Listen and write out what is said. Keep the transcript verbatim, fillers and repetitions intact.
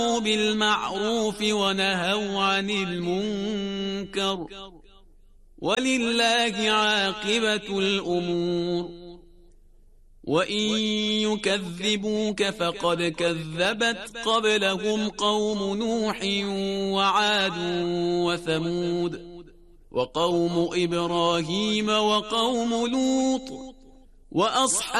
بالمعروف ونهوا عن المنكر ولله عاقبة الأمور وإن يكذبوك فقد كذبت قبلهم قوم نوح وعاد وثمود وقوم إبراهيم وقوم لوط وأصحاب